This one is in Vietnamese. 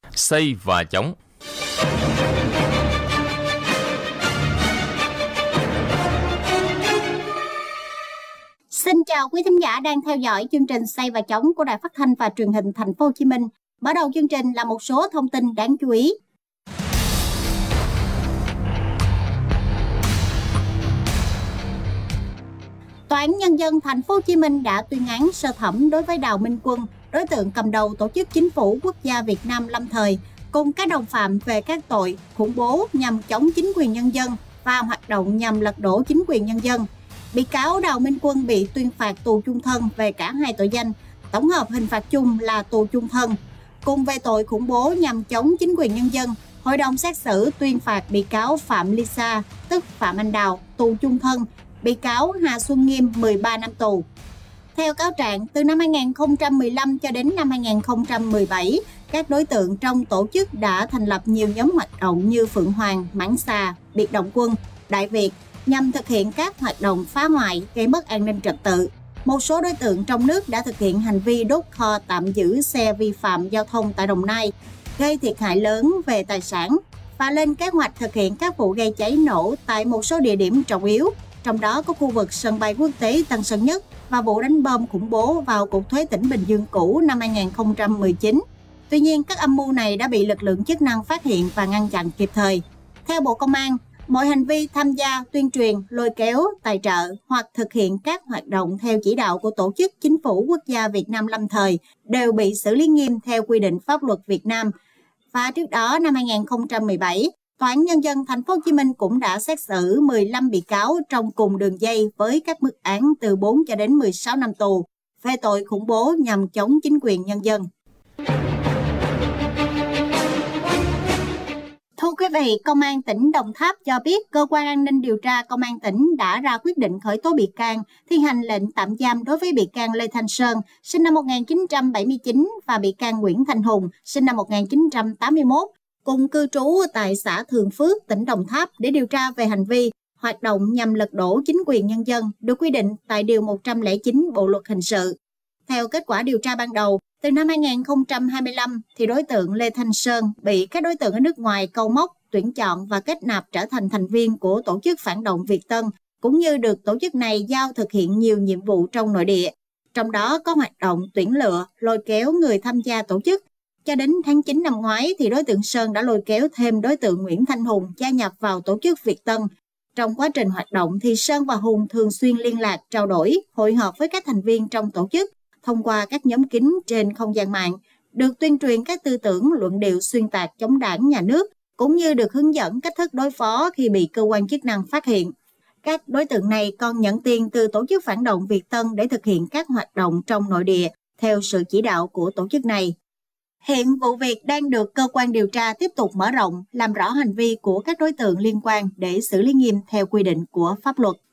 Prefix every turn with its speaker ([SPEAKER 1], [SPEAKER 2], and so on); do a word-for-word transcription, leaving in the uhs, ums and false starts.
[SPEAKER 1] Xây và chống.
[SPEAKER 2] Xin chào quý thính giả đang theo dõi chương trình Xây và Chống của Đài Phát thanh và Truyền hình Thành phố Hồ Chí Minh. Mở đầu chương trình là một số thông tin đáng chú ý. Tòa án Nhân dân Thành phố Hồ Chí Minh đã tuyên án sơ thẩm đối với Đào Minh Quân, đối tượng cầm đầu tổ chức Chính phủ Quốc gia Việt Nam lâm thời, cùng các đồng phạm về các tội khủng bố nhằm chống chính quyền nhân dân và hoạt động nhằm lật đổ chính quyền nhân dân. Bị cáo Đào Minh Quân bị tuyên phạt tù chung thân về cả hai tội danh, tổng hợp hình phạt chung là tù chung thân. Cùng về tội khủng bố nhằm chống chính quyền nhân dân, hội đồng xét xử tuyên phạt bị cáo Phạm Lisa, tức Phạm Anh Đào, tù chung thân, bị cáo Hà Xuân Nghiêm mười ba năm tù. Theo cáo trạng, từ năm hai nghìn không trăm mười lăm cho đến năm hai nghìn không trăm mười bảy, các đối tượng trong tổ chức đã thành lập nhiều nhóm hoạt động như Phượng Hoàng, Mãng Xà, Biệt Động Quân, Đại Việt nhằm thực hiện các hoạt động phá hoại, gây mất an ninh trật tự. Một số đối tượng trong nước đã thực hiện hành vi đốt kho tạm giữ xe vi phạm giao thông tại Đồng Nai, gây thiệt hại lớn về tài sản và lên kế hoạch thực hiện các vụ gây cháy nổ tại một số địa điểm trọng yếu, trong đó có khu vực sân bay quốc tế Tân Sơn Nhất và vụ đánh bom khủng bố vào Cục Thuế tỉnh Bình Dương cũ năm hai nghìn không trăm mười chín. Tuy nhiên, các âm mưu này đã bị lực lượng chức năng phát hiện và ngăn chặn kịp thời. Theo Bộ Công an, mọi hành vi tham gia, tuyên truyền, lôi kéo, tài trợ hoặc thực hiện các hoạt động theo chỉ đạo của Tổ chức Chính phủ Quốc gia Việt Nam lâm thời đều bị xử lý nghiêm theo quy định pháp luật Việt Nam. Và trước đó, năm hai nghìn không trăm mười bảy, Tòa án Nhân dân Thành phố Hồ Chí Minh cũng đã xét xử mười lăm bị cáo trong cùng đường dây với các mức án từ bốn cho đến mười sáu năm tù về tội khủng bố nhằm chống chính quyền nhân dân. Thưa quý vị, Công an tỉnh Đồng Tháp cho biết cơ quan an ninh điều tra Công an tỉnh đã ra quyết định khởi tố bị can, thi hành lệnh tạm giam đối với bị can Lê Thanh Sơn, sinh năm một nghìn chín trăm bảy mươi chín và bị can Nguyễn Thanh Hùng, sinh năm một nghìn chín trăm tám mươi mốt, cùng cư trú tại xã Thường Phước, tỉnh Đồng Tháp để điều tra về hành vi hoạt động nhằm lật đổ chính quyền nhân dân được quy định tại Điều một trăm lẻ chín Bộ Luật Hình sự. Theo kết quả điều tra ban đầu, từ năm hai nghìn không trăm hai mươi lăm, thì đối tượng Lê Thanh Sơn bị các đối tượng ở nước ngoài câu móc, tuyển chọn và kết nạp trở thành thành viên của tổ chức phản động Việt Tân, cũng như được tổ chức này giao thực hiện nhiều nhiệm vụ trong nội địa. Trong đó có hoạt động tuyển lựa, lôi kéo người tham gia tổ chức. Cho đến tháng chín năm ngoái, thì đối tượng Sơn đã lôi kéo thêm đối tượng Nguyễn Thanh Hùng gia nhập vào tổ chức Việt Tân. Trong quá trình hoạt động, thì Sơn và Hùng thường xuyên liên lạc, trao đổi, hội họp với các thành viên trong tổ chức thông qua các nhóm kín trên không gian mạng, được tuyên truyền các tư tưởng, luận điệu xuyên tạc chống đảng, nhà nước, cũng như được hướng dẫn cách thức đối phó khi bị cơ quan chức năng phát hiện. Các đối tượng này còn nhận tiền từ tổ chức phản động Việt Tân để thực hiện các hoạt động trong nội địa theo sự chỉ đạo của tổ chức này. Hiện vụ việc đang được cơ quan điều tra tiếp tục mở rộng, làm rõ hành vi của các đối tượng liên quan để xử lý nghiêm theo quy định của pháp luật.